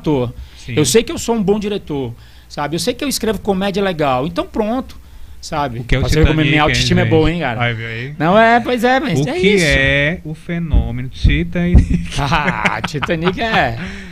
ator. Sim. Eu sei que eu sou um bom diretor, sabe? Eu sei que eu escrevo comédia legal. Então pronto, sabe? O que é o Pra você ver como Titanic, minha autoestima é hein, boa, hein, gente? cara? Ai, viu aí? Não é, pois é, mas O é que isso. é o fenômeno Titanic? Ah, Titanic é...